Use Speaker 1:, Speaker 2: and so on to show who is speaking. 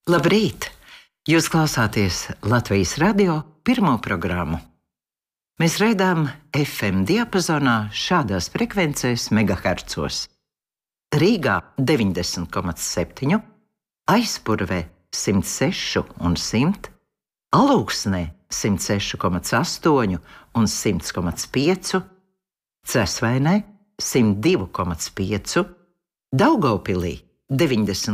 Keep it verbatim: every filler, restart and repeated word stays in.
Speaker 1: Labrīt! Jūs klausāties Latvijas radio pirmo programmu. Mēs raidām F M diapazonā šādās frekvencēs megahercos. Rīgā deviņdesmit komats septiņi, Aizpurvē simt seši un simt, Alūksnē simt seši komats astoņi un simt komats pieci, Cesvainē simt divi komats pieci, Daugavpilī deviņdesmit